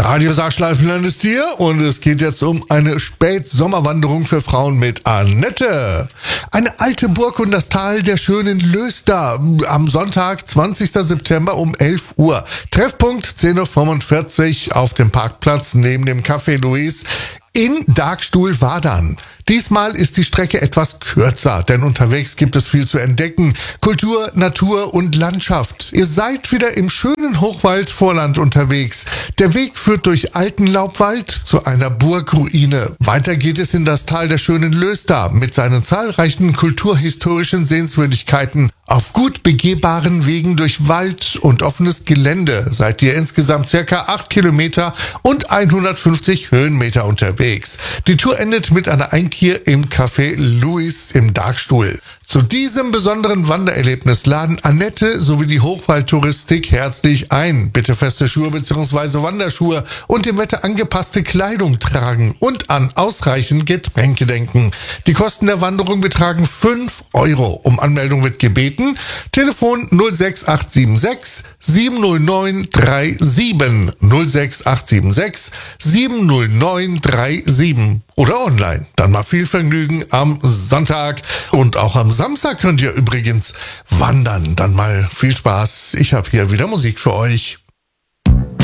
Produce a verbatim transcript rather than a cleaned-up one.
Radio Saarschleifenland ist hier und es geht jetzt um eine Spätsommerwanderung für Frauen mit Annette. Eine alte Burg und das Tal der schönen Löster am Sonntag, zwanzigsten September um elf Uhr. Treffpunkt zehn Uhr fünfundvierzig auf dem Parkplatz neben dem Café Louis in Dagstuhl-Wadern. Diesmal ist die Strecke etwas kürzer, denn unterwegs gibt es viel zu entdecken. Kultur, Natur und Landschaft. Ihr seid wieder im schönen Hochwald-Vorland unterwegs. Der Weg führt durch alten Laubwald zu einer Burgruine. Weiter geht es in das Tal der schönen Löster mit seinen zahlreichen kulturhistorischen Sehenswürdigkeiten. Auf gut begehbaren Wegen durch Wald und offenes Gelände seid ihr insgesamt circa acht Kilometer und hundertfünfzig Höhenmeter unterwegs. Die Tour endet mit einer Einkehr im Café Louis im Dagstuhl. Zu diesem besonderen Wandererlebnis laden Annette sowie die Hochwaldtouristik herzlich ein. Bitte feste Schuhe bzw. Wanderschuhe und dem Wetter angepasste Kleidung tragen und an ausreichend Getränke denken. Die Kosten der Wanderung betragen fünf Euro. Um Anmeldung wird gebeten. Telefon null sechs acht sieben sechs sieben null neun drei sieben null sechs acht sieben sechs sieben null neun drei sieben oder online. Dann mal viel Vergnügen am Sonntag und auch am Samstag könnt ihr übrigens wandern. Dann mal viel Spaß. Ich habe hier wieder Musik für euch.